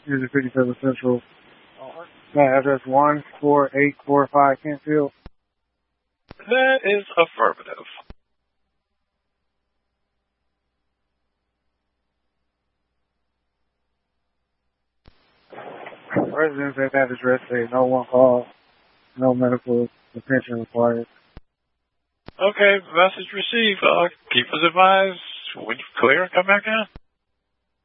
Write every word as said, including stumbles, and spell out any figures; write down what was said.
User fifty-seven Central. Uh, address one four eight four five Kentfield. That is affirmative. Residents at that address say no one called, no medical attention required. Okay, message received. Uh, keep us advised when you clear and come back in.